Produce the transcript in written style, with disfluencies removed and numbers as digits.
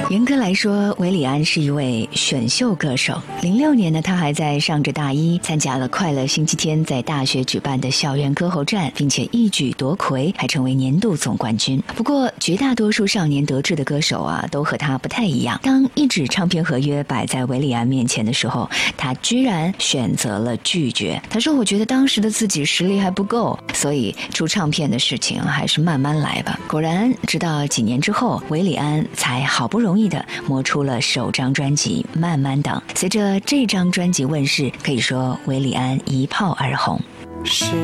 严格来说，韦礼安是一位选秀歌手。06年呢，他还在上着大一，参加了快乐星期天在大学举办的校园歌喉战，并且一举夺魁，还成为年度总冠军。不过，绝大多数少年得志的歌手啊，都和他不太一样。当一纸唱片合约摆在韦礼安面前的时候，他居然选择了拒绝。他说：“我觉得当时的自己实力还不够，所以出唱片的事情还是慢慢来吧。”果然，直到几年之后，韦礼安才好不容易的磨出了首张专辑《慢慢等》。随着这张专辑问世，可以说韦礼安一炮而红。 是